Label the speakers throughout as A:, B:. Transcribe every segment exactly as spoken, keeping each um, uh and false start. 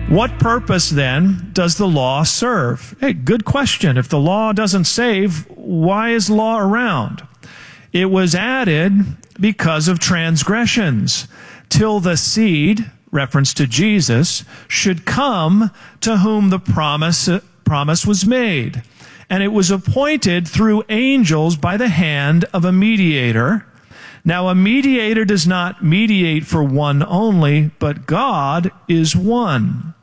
A: What purpose, then, does the law serve? Hey, good question. If the law doesn't save, why is law around? It was added because of transgressions, till the seed, reference to Jesus, should come to whom the promise, promise was made. And it was appointed through angels by the hand of a mediator. Now, a mediator does not mediate for one only, but God is one.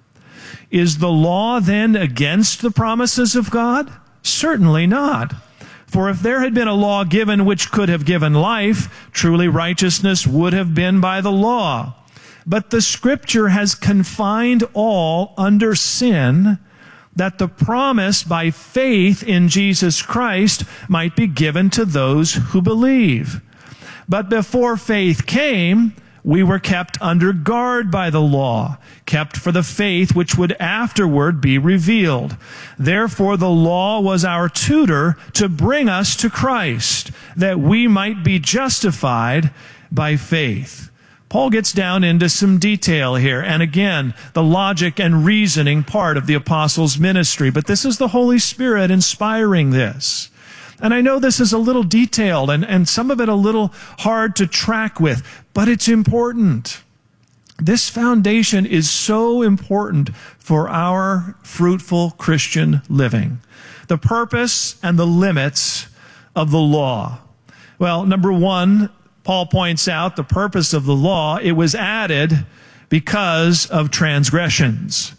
A: Is the law then against the promises of God? Certainly not. For if there had been a law given which could have given life, truly righteousness would have been by the law. But the Scripture has confined all under sin, that the promise by faith in Jesus Christ might be given to those who believe. But before faith came, we were kept under guard by the law, kept for the faith which would afterward be revealed. Therefore the law was our tutor to bring us to Christ, that we might be justified by faith. Paul gets down into some detail here, and again, the logic and reasoning part of the apostles' ministry. But this is the Holy Spirit inspiring this. And I know this is a little detailed and, and some of it a little hard to track with, but it's important. This foundation is so important for our fruitful Christian living. The purpose and the limits of the law. Well, number one, Paul points out the purpose of the law. It was added because of transgressions.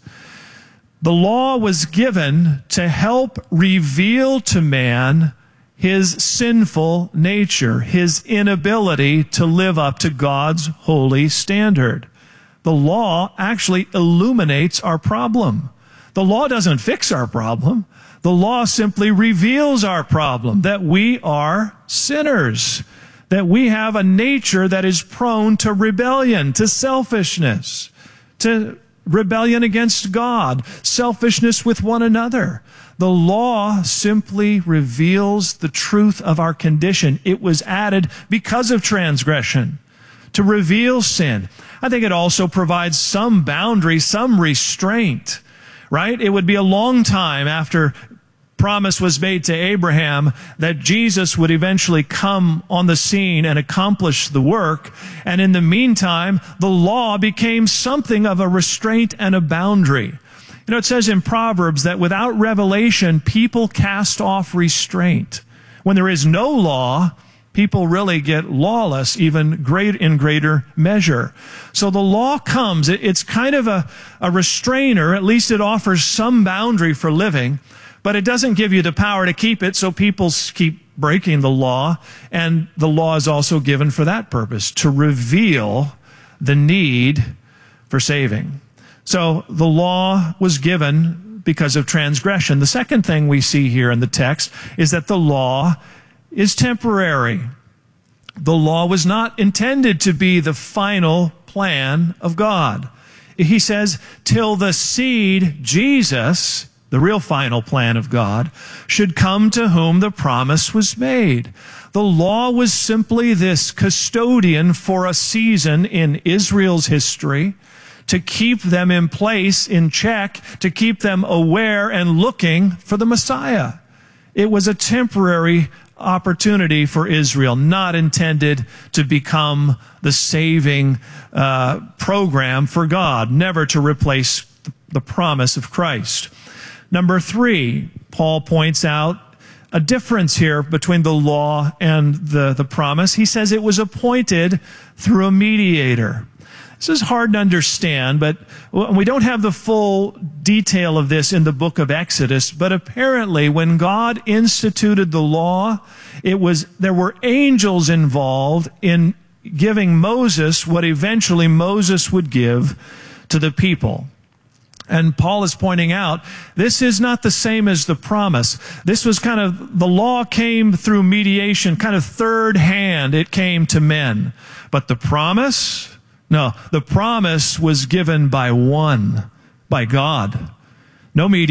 A: The law was given to help reveal to man his sinful nature, his inability to live up to God's holy standard. The law actually illuminates our problem. The law doesn't fix our problem. The law simply reveals our problem, that we are sinners, that we have a nature that is prone to rebellion, to selfishness, to rebellion against God, selfishness with one another. The law simply reveals the truth of our condition. It was added because of transgression, to reveal sin. I think it also provides some boundary, some restraint, right? It would be a long time after promise was made to Abraham that Jesus would eventually come on the scene and accomplish the work. And in the meantime, the law became something of a restraint and a boundary. You know, it says in Proverbs that without revelation, people cast off restraint. When there is no law, people really get lawless, even great in greater measure. So the law comes. It's kind of a, a restrainer. At least it offers some boundary for living. But it doesn't give you the power to keep it, so people keep breaking the law. And the law is also given for that purpose, to reveal the need for saving. So the law was given because of transgression. The second thing we see here in the text is that the law is temporary. The law was not intended to be the final plan of God. He says, till the seed, Jesus, the real final plan of God, should come to whom the promise was made. The law was simply this custodian for a season in Israel's history, to keep them in place, in check, to keep them aware and looking for the Messiah. It was a temporary opportunity for Israel, not intended to become the saving uh, program for God, never to replace the promise of Christ. Number three, Paul points out a difference here between the law and the, the promise. He says it was appointed through a mediator. This is hard to understand, but we don't have the full detail of this in the book of Exodus, but apparently when God instituted the law, it was, there were angels involved in giving Moses what eventually Moses would give to the people. And Paul is pointing out, this is not the same as the promise. This was kind of, the law came through mediation, kind of third hand it came to men. But the promise, no, the promise was given by one, by God. No mediator.